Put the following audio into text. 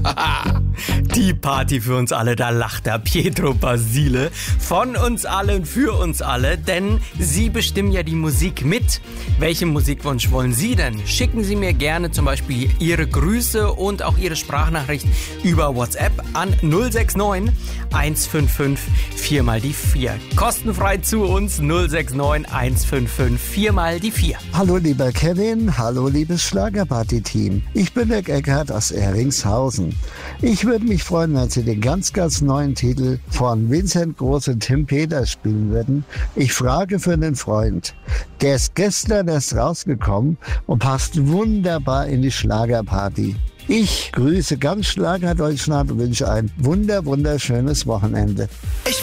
Die Party für uns alle, da lacht der Pietro Basile. Von uns allen, für uns alle, denn Sie bestimmen ja die Musik mit. Welchen Musikwunsch wollen Sie denn? Schicken Sie mir gerne zum Beispiel Ihre Grüße und auch Ihre Sprachnachricht über WhatsApp an 069 155 4 mal die 4. Kostenfrei zu uns 069 155 4 mal die 4. Hallo lieber Kevin, hallo liebes Schlagerparty-Team. Ich bin Dirk Eckhardt aus Ehringshausen. Ich würde mich freuen, wenn Sie den ganz neuen Titel von Vincent Groß und Tim Peters spielen würden. Ich frage für einen Freund. Der ist gestern erst rausgekommen und passt wunderbar in die Schlagerparty. Ich grüße ganz Schlagerdeutschland und wünsche ein wunderschönes Wochenende.